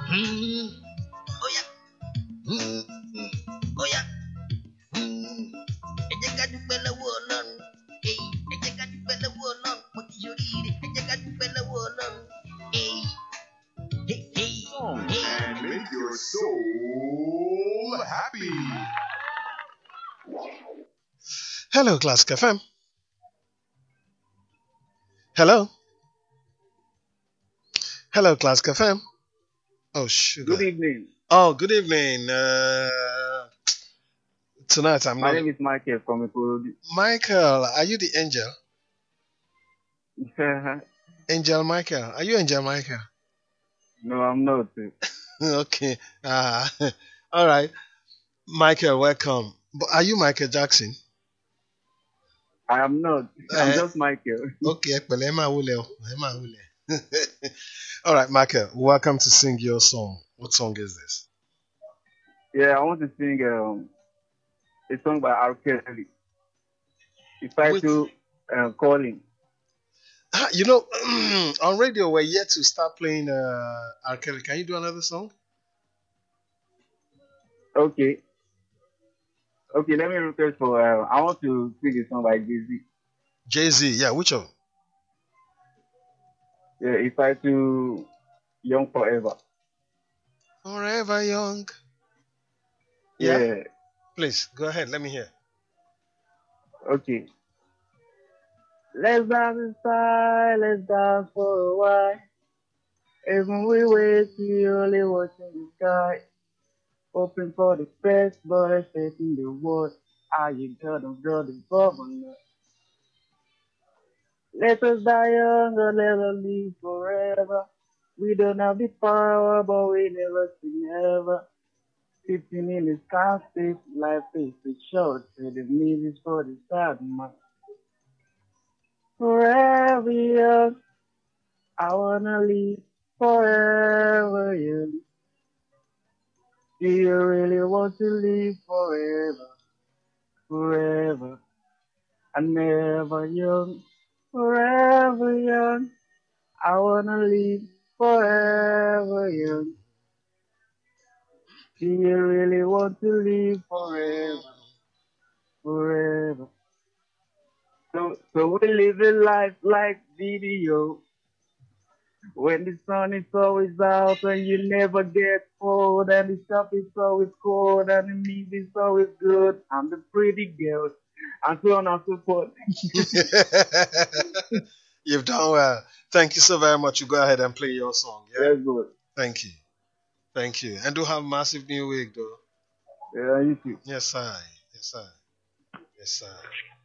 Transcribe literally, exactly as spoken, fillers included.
Hmm. Oh yeah. Hmm. Oh yeah. Hmm. Ẹ jẹ́ ká dúpẹ́ lọ́wọ́ Ọlọ́run. Hey. Ẹ jẹ́ ká dúpẹ́ lọ́wọ́ Ọlọ́run. Mo ti ṣoríire. Ẹ jẹ́ ká dúpẹ́ lọ́wọ́ Ọlọ́run. Hey. Hey. Hey. Hey. And make your soul happy. Hello, Classic F M. Hello. Hello, Classic F M. Oh, sugar. Good evening. Oh, good evening. Uh, tonight I'm My not. name is Michael from Ikorodu. Michael, are you the angel? Angel Michael. Are you Angel Michael? No, I'm not. Okay. Uh, all right. Michael, welcome. But are you Michael Jackson? I am not. I'm Eh. just Michael. Okay. pẹ̀lẹ́, ẹ máa wọlé o, ẹ máa wọlé. All right, Michael, welcome to sing your song. What song is this? Yeah, I want to sing um, a song by R. Kelly. It's titled uh, Calling. Ah, you know, on radio, we're yet to start playing uh, R. Kelly. Can you do another song? Okay. Okay, let me request for. Uh, I want to sing a song by Jay-Z. Jay-Z, yeah, which one? Yeah, it's titled Young Forever. Forever Young. Yeah? Yeah. Please, go ahead, let me hear. Okay. Let's dance inside, let's dance for a while. Even we wait, we only watching the sky. Hoping for the best, but expecting the worst. Are you gonna go the governor? Let us die young or let us live forever. We don't have the power, but we never say never. Sitting in the casket, life is too short. So the music for the sad man. Forever young, I wanna live forever young. Do you really want to live forever, forever, and never young, forever young? I wanna live forever young. Do you really want to live forever, forever? So, so we live a life like video. When the sun is always out and you never get cold, and the shop is always cold and the meat is always good, and the pretty girls, and so on and so forth. You've done well. Thank you so very much. You go ahead and play your song. Yeah. Very good. Thank you. Thank you. And do have massive new week though. Yeah, you too. Yes, I. Yes, I. Yes, I.